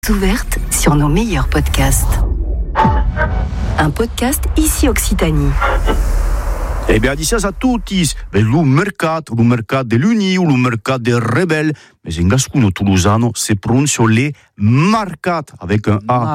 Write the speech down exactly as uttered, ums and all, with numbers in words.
Ouverte sur nos meilleurs podcasts. Un podcast ici Occitanie. Eh bien, dicias a tutti, il mercato, il mercato dell'Unio, il mercato del Rebel, ma in gascuno toulousano si pronuncia le marcat avec un A.